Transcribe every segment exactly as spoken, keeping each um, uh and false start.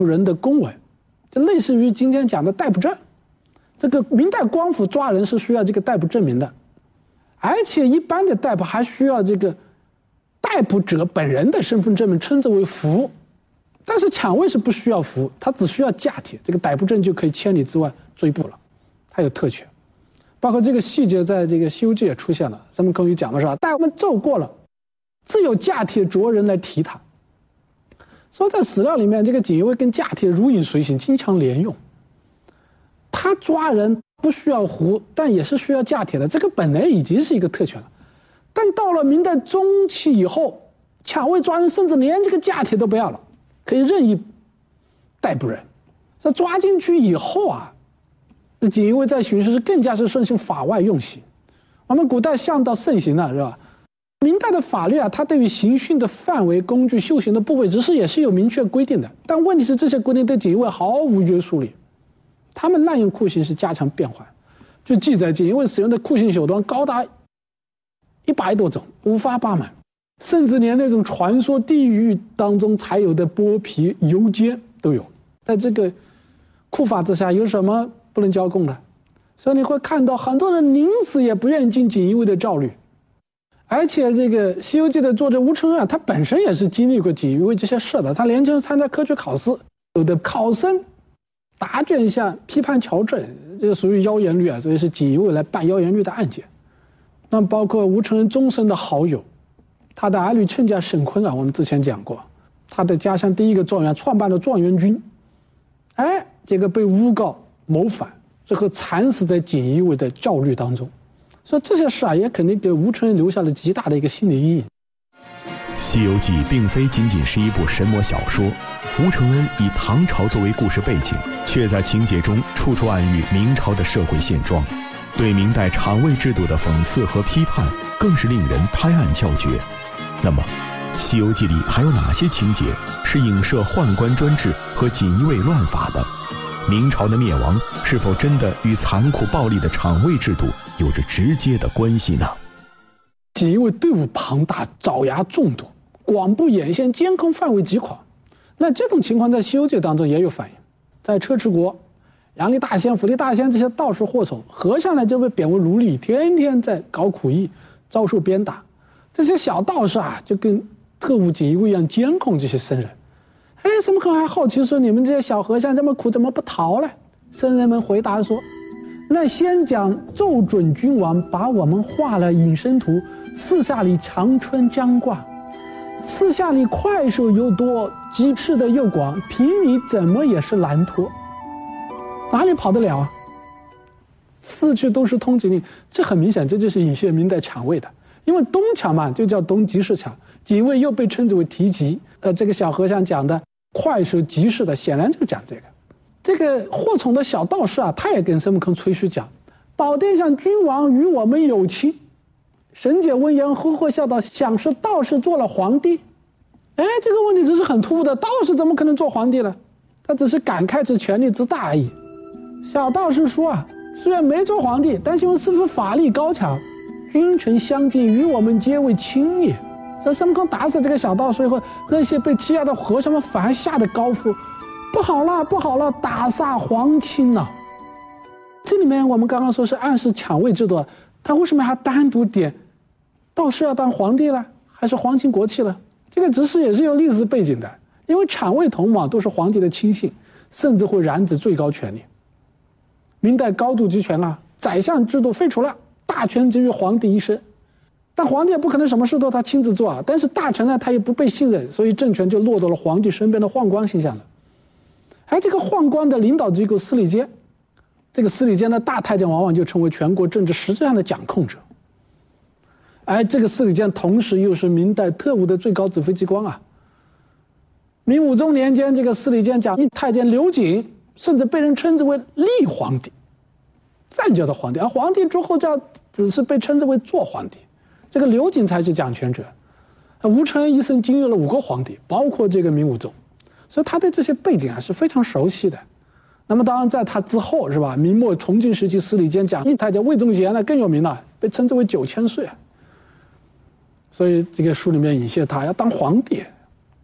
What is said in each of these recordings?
人的公文，就类似于今天讲的逮捕证。这个明代官府抓人是需要这个逮捕证明的，而且一般的逮捕还需要这个逮捕者本人的身份证明，称之为符。但是抢位是不需要符，他只需要假帖，这个逮捕证就可以千里之外追捕了，它有特权。包括这个细节在这个《西游记》也出现了，孙悟空有讲的是吧？待我们奏过了，自有假帖着人来提他。所以在史料里面，这个锦衣卫跟假帖如影随形，经常连用。他抓人不需要符，但也是需要假帖的，这个本来已经是一个特权了。但到了明代中期以后，抢位抓人甚至连这个假帖都不要了，可以任意逮捕人。这抓进去以后啊，这锦衣卫在巡视是更加是顺行法外用刑。我们古代向导盛行了，是吧？明代的法律啊，它对于刑讯的范围、工具、受刑的部位，其实也是有明确规定的。但问题是，这些规定对锦衣卫毫无约束力，他们滥用酷刑是家常便饭。就记载锦衣卫使用的酷刑手段高达一百多种，五花八门，甚至连那种传说地狱当中才有的剥皮、油煎都有。在这个酷法之下，有什么不能交供的？所以你会看到很多人宁死也不愿意进锦衣卫的诏律。而且这个《西游记》的作者吴承恩啊，他本身也是经历过锦衣卫这些事的。他年轻时参加科举考试，有的考生答卷下批判朝政，这个属于妖言律啊，所以是锦衣卫来办妖言律的案件。那包括吴承恩终身的好友，他的儿女亲家沈坤啊，我们之前讲过，他的家乡第一个状元创办了状元军，哎，这个被诬告谋反，最后惨死在锦衣卫的诏律当中。所以这些事啊，也肯定给吴承恩留下了极大的一个心理阴影。 《西游记》并非仅仅是一部神魔小说，吴承恩以唐朝作为故事背景，却在情节中处处暗喻明朝的社会现状，对明代厂卫制度的讽刺和批判，更是令人拍案叫绝。那么，《西游记》里还有哪些情节是影射宦官专制和锦衣卫乱法的？明朝的灭亡是否真的与残酷暴力的厂卫制度有着直接的关系呢？ 锦衣卫队伍庞大，爪牙众多，广布眼线，监控范围极广。那这种情况在《西游记》当中也有反映。在车迟国、杨丽大仙、伏羲大仙这些道士祸首，和尚呢就被贬为奴隶，天天在搞苦役，遭受鞭打。这些小道士啊，就跟特务锦衣卫一样监控这些僧人。哎，孙悟空还好奇说：“你们这些小和尚这么苦，怎么不逃呢？”僧人们回答说：“那先讲奏准君王把我们画了隐身图，四下里长春张挂，四下里快手又多，鸡翅的又广，凭你怎么也是难脱。哪里跑得了啊？四处都是通缉令。”这很明显，这就是引泄明代厂卫的。因为东墙嘛，就叫东集市墙，锦衣卫又被称之为提级。呃，这个小和尚讲的快手集市的，显然就讲这个。这个祸从的小道士啊，他也跟孙悟空吹嘘讲：“宝殿上君王与我们有亲。”沈姐闻言呵呵笑道：“想是道士做了皇帝？”哎，这个问题只是很突兀的，道士怎么可能做皇帝呢？他只是感慨之权力之大而已。小道士说啊，虽然没做皇帝，但是因为师傅法力高强，君臣相近，与我们皆为亲也。这孙悟空打死这个小道士以后，那些被欺压的和尚们反而吓得高呼：“不好了，不好了，打杀皇亲了！”这里面我们刚刚说是暗示抢位制度，他为什么还单独点道士要当皇帝了，还是皇亲国戚了？这个只是也是有历史背景的，因为产位同盟都是皇帝的亲信，甚至会染指最高权力。明代高度集权啊，宰相制度废除了，大权集于皇帝一身。但皇帝也不可能什么事都他亲自做啊，但是大臣呢，他也不被信任，所以政权就落到了皇帝身边的宦官形象了。而这个宦官的领导机构司礼监，这个司礼监的大太监往往就成为全国政治实质上的掌控者。而这个司礼监同时又是明代特务的最高指挥机关啊。明武宗年间，这个司礼监掌印太监刘瑾，甚至被人称之为立皇帝，暂叫做皇帝，而皇帝之后叫只是被称之为做皇帝。这个刘瑾才是掌权者。吴承恩一生经历了五个皇帝，包括这个明武宗，所以他对这些背景啊是非常熟悉的。那么当然在他之后是吧，明末崇靖时期司礼监掌印太监魏忠贤呢更有名了，被称之为九千岁。所以这个书里面引泄他要当皇帝。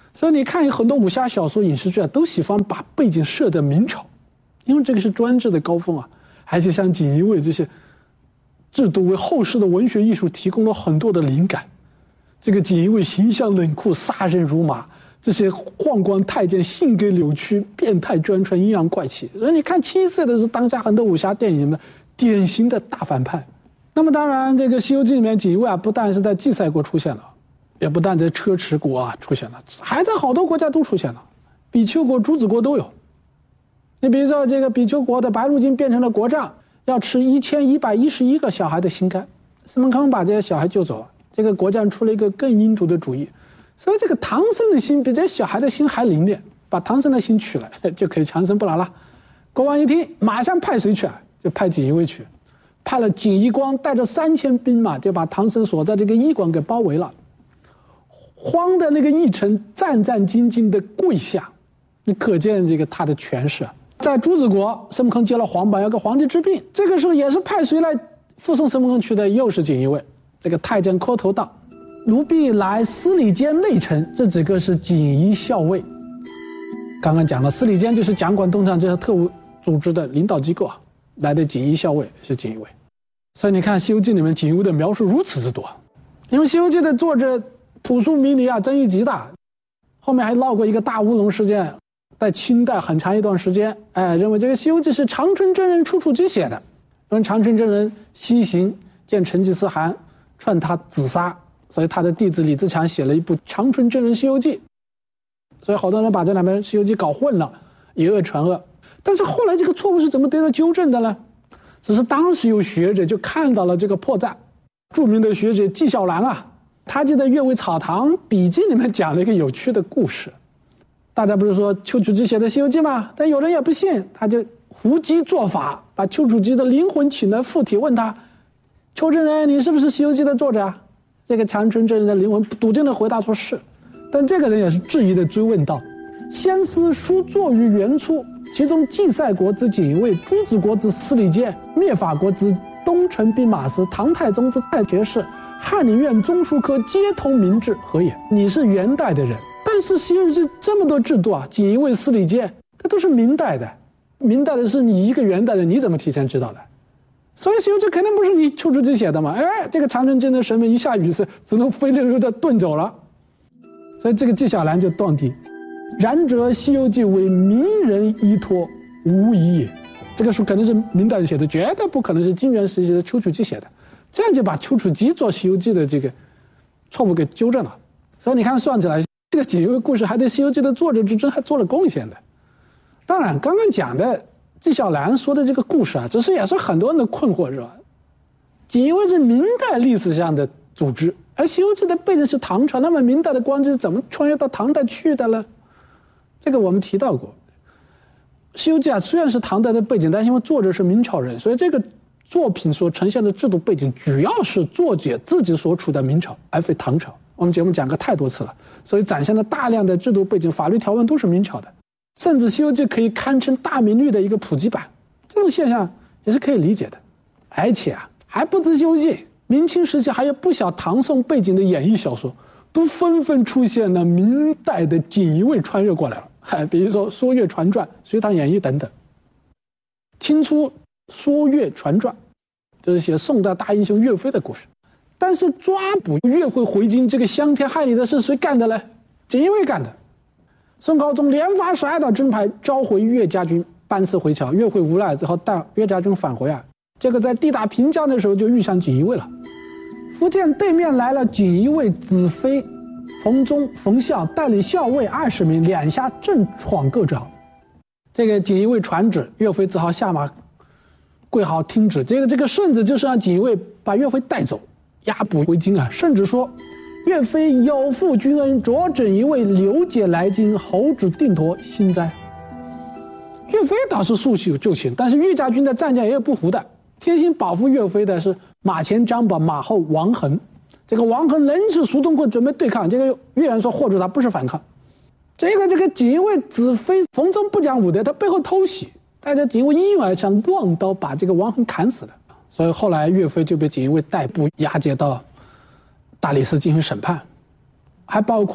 所以你看很多武侠小说、影视剧啊，都喜欢把背景设在明朝，因为这个是专制的高峰啊。而且像锦衣卫这些制度，为后世的文学艺术提供了很多的灵感。这个锦衣卫形象冷酷、杀人如麻，这些宦官太监性格扭曲、变态专穿、阴阳怪气。所以你看，七色的是当下很多武侠电影的典型的大反派。那么当然，这个《西游记》里面锦衣卫啊，不但是在稷塞国出现了，也不但在车迟国啊出现了，还在好多国家都出现了，比丘国、朱子国都有。你比如说，这个比丘国的白鹿精变成了国丈，要吃一千一百一十一个小孩的心肝，司马康把这些小孩救走了。这个国丈出了一个更阴毒的主意，所以这个唐僧的心比这些小孩的心还灵验，把唐僧的心取了，就可以长生不老了。国王一听，马上派谁去啊？就派锦衣卫去，派了锦衣光带着三千兵马，就把唐僧所在这个驿馆给包围了。慌的那个驿丞战战兢兢的跪下，你可见这个他的权势啊。在朱子国，孙悟空接了皇榜，要给皇帝治病，这个时候也是派谁来附送孙悟空去的？又是锦衣卫。这个太监磕头道：“奴婢来司礼监内丞，这几个是锦衣校尉。”刚刚讲了，司礼监就是掌管东厂这些特务组织的领导机构啊，来的锦衣校尉是锦衣卫。所以你看《西游记》里面锦衣卫的描述如此之多，因为《西游记》的作者朴树迷离啊，争议极大，后面还闹过一个大乌龙事件，在清代很长一段时间，哎，认为这个《西游记》是长春真人处处机写的，因为长春真人西行见成吉思汗，劝他自杀，所以他的弟子李自强写了一部《长春真人西游记》，所以好多人把这两本《西游记》搞混了，以讹传讹。但是后来这个错误是怎么得到纠正的呢？只是当时有学者就看到了这个破绽，著名的学者纪晓岚啊，他就在《阅微草堂笔记》里面讲了一个有趣的故事。大家不是说丘处机写的《西游记》吗？但有人也不信，他就胡姬做法，把丘处机的灵魂请来附体，问他：“丘真人，你是不是《西游记》的作者啊？”这个长春真人的灵魂笃定的回答说是，但这个人也是质疑的追问道：“先思书作于元初，其中稷塞国之锦衣卫，朱子国之司礼监，灭法国之东城兵马司，唐太宗之太学士，翰林院中书科，皆通明制，何也？”你是元代的人，但是《西游记》这么多制度啊，锦衣卫、司礼监，它都是明代的。明代的是你一个元代人，你怎么提前知道的？所以《西游记》肯定不是你丘处机写的嘛！哎，这个长春真人神明一下雨丝，只能飞溜溜的遁走了。所以这个纪晓岚就断定：“然则《西游记》为明人依托，无疑也。”这个书肯定是明代人写的，绝对不可能是金元时期的丘处机写的。这样就把丘处机做《西游记》的这个错误给纠正了。所以你看，算起来，这个锦衣卫故事还对《西游记》的作者之争还做了贡献的。当然，刚刚讲的纪晓岚说的这个故事啊，只是也是很多人的困惑，是吧？锦衣卫是明代历史上的组织，而《西游记》的背景是唐朝，那么明代的官职怎么穿越到唐代去的呢？这个我们提到过，《西游记》啊虽然是唐代的背景，但因为作者是明朝人，所以这个作品所呈现的制度背景主要是作者自己所处的明朝，而非唐朝。我们节目讲过太多次了，所以展现了大量的制度背景、法律条文都是明朝的。甚至《西游记》可以堪称大明律的一个普及版，这种现象也是可以理解的。而且啊，还不止《西游记》，明清时期还有不少唐宋背景的演义小说，都纷纷出现了明代的锦衣卫穿越过来了。哎，比如说《说岳传传》《隋唐演义》等等。清初《说岳传传》就是写宋代大英雄岳飞的故事，但是抓捕岳飞回京这个伤天害理的是谁干的呢？锦衣卫干的。宋高宗连发十二道金牌，召回岳家军，班师回朝。岳飞无奈之后，带岳家军返回啊。这个在抵达平江的时候就遇上锦衣卫了。福建对面来了锦衣卫子飞、冯忠、冯孝带领校尉二十名，两下正闯各招。这个锦衣卫传旨，岳飞只好下马跪好听旨。这个这个圣旨就是让锦衣卫把岳飞带走，押捕回京啊。圣旨说：“岳飞有负君恩，着枕一位，刘解来京，侯旨定夺，幸哉。”岳飞倒是束手就擒，但是岳家军的战将也有不服的。贴心保护岳飞的是马前张宝，马后王恒。这个王恒抡起苏东棍准备对抗，这个岳阳说护住他，不是反抗。这个这个锦衣卫子飞、冯忠不讲武德，他背后偷袭，大家锦衣卫一拥而上，乱刀把这个王恒砍死了。所以后来岳飞就被锦衣卫逮捕，押解到大理寺进行审判，还包括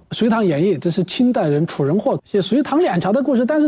隋唐演义》这是清代人楚人霍写隋唐两朝的故事，但是